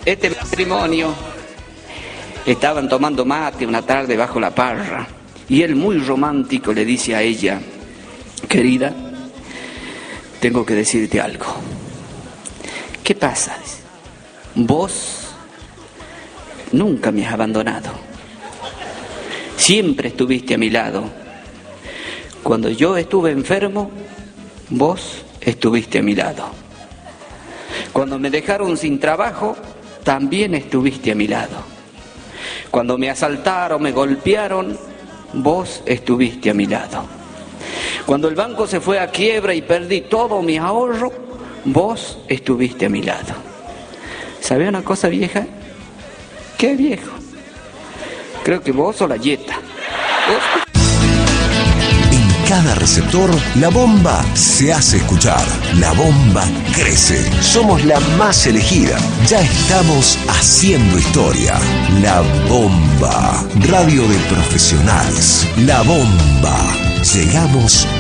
Este matrimonio estaban tomando mate una tarde bajo la parra y él, muy romántico, le dice a ella: querida, tengo que decirte algo. ¿Qué pasa? Vos nunca me has abandonado. Siempre estuviste a mi lado. Cuando yo estuve enfermo, vos estuviste a mi lado. Cuando me dejaron sin trabajo, también estuviste a mi lado. Cuando me asaltaron, me golpearon, vos estuviste a mi lado. Cuando el banco se fue a quiebra y perdí todo mi ahorro, vos estuviste a mi lado. ¿Sabés una cosa, vieja? ¿Qué viejo? Creo que vos o la yeta. En cada receptor, la bomba se hace escuchar. La bomba crece. Somos la más elegida. Ya estamos haciendo historia. La bomba. Radio de profesionales. La bomba. Llegamos